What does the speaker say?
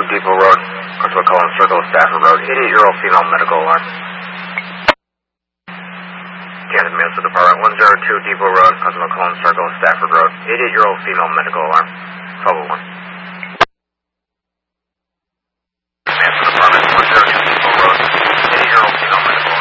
Depot Road, Crystal McCollum Circle, Stafford Road, 88-year-old female medical alarm. Kansas Municipal Department, 102 Depot Road, Crystal McCollum Circle, Stafford Road, 88-year-old female medical alarm. 1201.